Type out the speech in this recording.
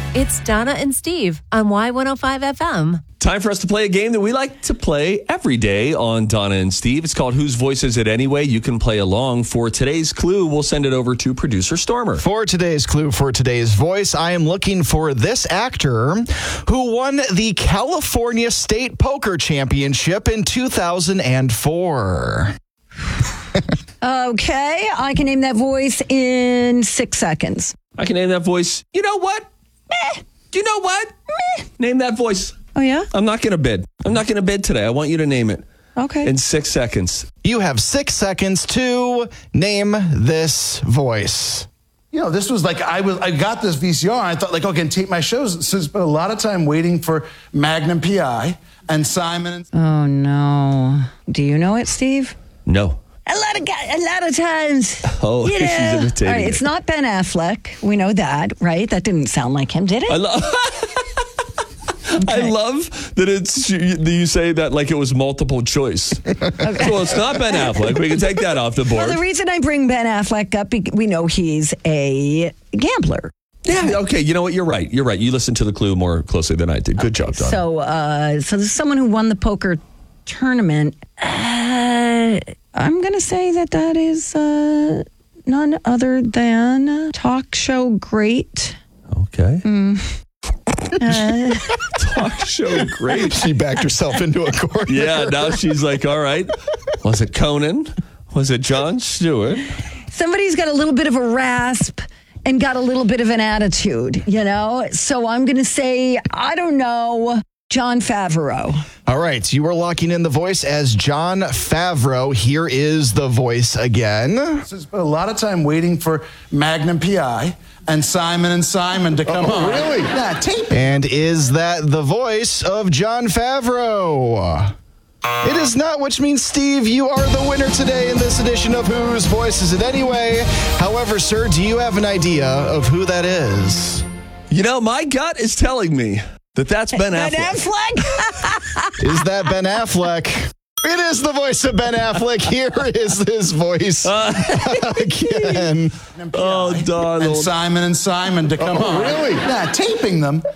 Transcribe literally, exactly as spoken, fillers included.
It's Donna and Steve on Y one oh five F M. Time for us to play a game that we like to play every day on Donna and Steve. It's called Whose Voice Is It Anyway? You can play along. For today's clue, we'll send it over to producer Stormer. For today's clue, for today's voice, I am looking for this actor who won the California State Poker Championship in two thousand four. Okay, I can name that voice in six seconds. I can name that voice. You know what? Meh. You know what? Meh. Name that voice. Oh, yeah? I'm not going to bid. I'm not going to bid today. I want you to name it. Okay. In six seconds. You have six seconds to name this voice. You know, this was like, I was, I got this V C R, and I thought, like, okay, I can tape my shows. So I spent a lot of time waiting for Magnum P I and Simon. And- Oh, no. Do you know it, Steve? No. A lot of guys, a lot of times. Oh, you know. she's imitating All right, it. it's not Ben Affleck. We know that, right? That didn't sound like him, did it? I, lo- I love that it's you say that like it was multiple choice. Okay. Well, it's not Ben Affleck. We can take that off the board. Well, the reason I bring Ben Affleck up, we know he's a gambler. Yeah, okay. You know what? You're right. You're right. You listened to the clue more closely than I did. Good Okay, job, Don. So, uh, so this is someone who won the poker tournament. Uh, I'm going to say that that is uh, none other than talk show great. Okay. Mm. Uh, Talk show great. She backed herself into a corner. Yeah, now she's like, all right. Was it Conan? Was it Jon Stewart? Somebody's got a little bit of a rasp and got a little bit of an attitude, you know? So I'm going to say, I don't know, Jon Favreau. All right, you are locking in the voice as Jon Favreau. Here is the voice again. So I spent a lot of time waiting for Magnum P I and Simon and Simon to come Oh, on. really? Yeah, tape. And is that the voice of Jon Favreau? It is not, which means, Steve, you are the winner today in this edition of Whose Voice Is It Anyway? However, sir, do you have an idea of who that is? You know, my gut is telling me that that's Ben, Ben Affleck. Affleck? Is that Ben Affleck? It is the voice of Ben Affleck. Here is his voice again. Oh, And Donald. Simon and Simon to come Oh, on. really? Yeah, taping them